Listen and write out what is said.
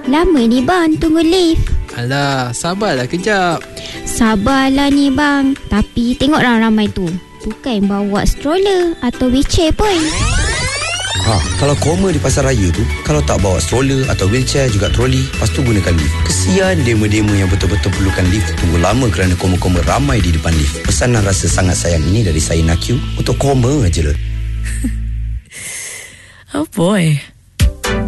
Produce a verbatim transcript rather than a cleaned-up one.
Lama ni bang tunggu lift. Alah, sabarlah kejap. Sabarlah ni bang. Tapi tengok orang ramai tu. Bukan bawa stroller atau wheelchair pun. Ha, kalau koma di pasar raya tu, kalau tak bawa stroller atau wheelchair juga troli, lepas tu gunakan lift. Kesian demo-demo yang betul-betul perlukan lift tunggu lama kerana koma-koma ramai di depan lift. Pesanan rasa sangat sayang ini dari saya Nakyu untuk koma aja lah. Oh boy.